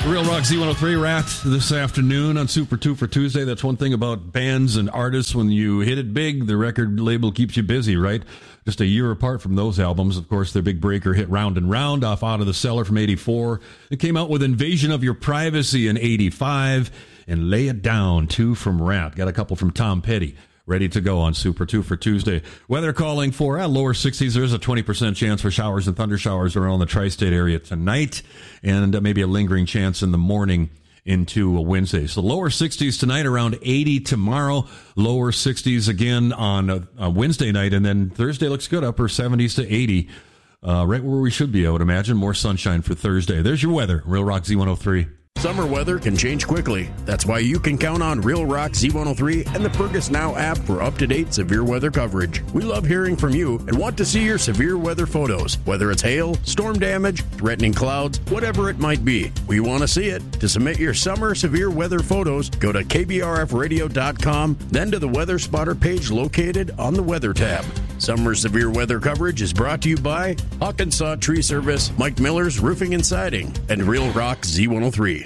Real Rock Z103 Rat this afternoon on Super 2 for Tuesday. That's one thing about bands and artists. When you hit it big, the record label keeps you busy, right? Just a year apart from those albums. Of course, their big breaker hit Round and Round off Out of the Cellar from 84. It came out with Invasion of Your Privacy in 85 and Lay It Down, 2 from Rat. Got a couple from Tom Petty. Ready to go on Super 2 for Tuesday. Weather calling for lower 60s. There's a 20% chance for showers and thunder showers around the tri-state area tonight, and maybe a lingering chance in the morning into Wednesday. So lower 60s tonight, around 80 tomorrow, lower 60s again on Wednesday night, and then Thursday looks good, upper 70s to 80, right where we should be, I would imagine. More sunshine for Thursday. There's your weather. Real Rock Z103. Summer weather can change quickly. That's why you can count on Real Rock Z103 and the Fergus Now app for up-to-date severe weather coverage. We love hearing from you and want to see your severe weather photos, whether it's hail, storm damage, threatening clouds, whatever it might be. We want to see it. To submit your summer severe weather photos, go to kbrfradio.com, then to the Weather Spotter page located on the Weather tab. Summer severe weather coverage is brought to you by Hawkinsaw Tree Service, Mike Miller's Roofing and Siding, and Real Rock Z103.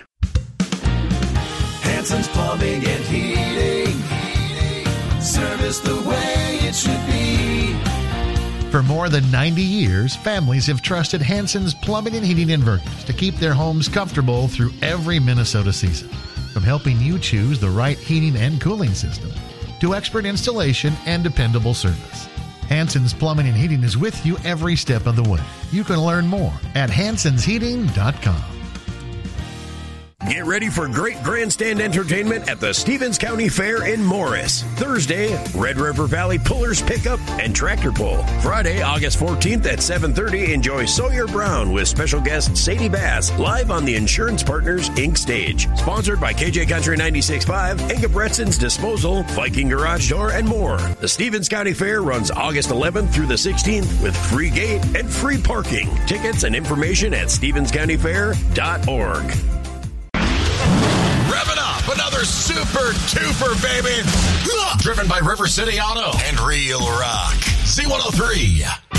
Hanson's Plumbing and Heating. Service the way it should be. For more than 90 years, families have trusted Hanson's Plumbing and Heating Inverters to keep their homes comfortable through every Minnesota season. From helping you choose the right heating and cooling system to expert installation and dependable service, Hanson's Plumbing and Heating is with you every step of the way. You can learn more at hansonsheating.com. Get ready for great grandstand entertainment at the Stevens County Fair in Morris. Thursday, Red River Valley Pullers Pickup and Tractor Pull. Friday, August 14th at 7:30, enjoy Sawyer Brown with special guest Sadie Bass live on the Insurance Partners Inc. stage. Sponsored by KJ Country 96.5, Inga Bretson's Disposal, Viking Garage Door, and more. The Stevens County Fair runs August 11th through the 16th with free gate and free parking. Tickets and information at stevenscountyfair.org. Rev it up, another super duper, baby. Driven by River City Auto and Real Rock. Z103.